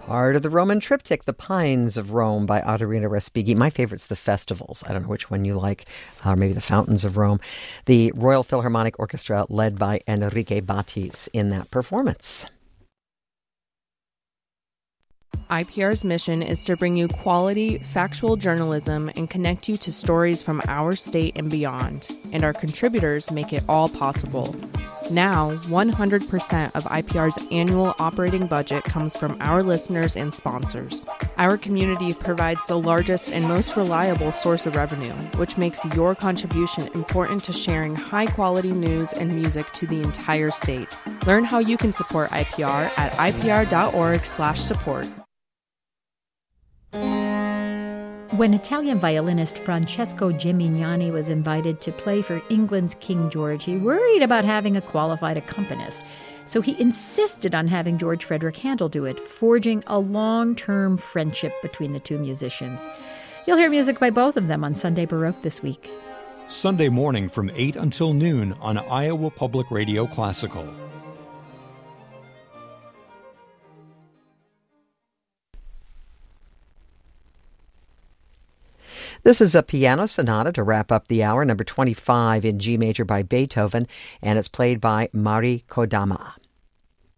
Art of the Roman Triptych, The Pines of Rome by Ottorino Respighi. My favorite's the festivals. I don't know which one you like, or maybe the Fountains of Rome. The Royal Philharmonic Orchestra led by Enrique Batis in that performance. IPR's mission is to bring you quality, factual journalism and connect you to stories from our state and beyond. And our contributors make it all possible. Now, 100% of IPR's annual operating budget comes from our listeners and sponsors. Our community provides the largest and most reliable source of revenue, which makes your contribution important to sharing high-quality news and music to the entire state. Learn how you can support IPR at ipr.org/support. When Italian violinist Francesco Gimignani was invited to play for England's King George, he worried about having a qualified accompanist. So he insisted on having George Frederick Handel do it, forging a long-term friendship between the two musicians. You'll hear music by both of them on Sunday Baroque this week. Sunday morning from 8 until noon on Iowa Public Radio Classical. This is a piano sonata to wrap up the hour, number 25 in G major by Beethoven, and it's played by Mari Kodama.